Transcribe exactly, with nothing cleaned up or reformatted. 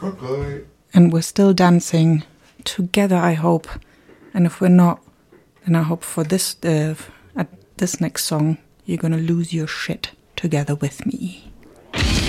And we're still dancing together, I hope. And if we're not, then I hope for this, uh, at this next song, you're gonna lose your shit together with me.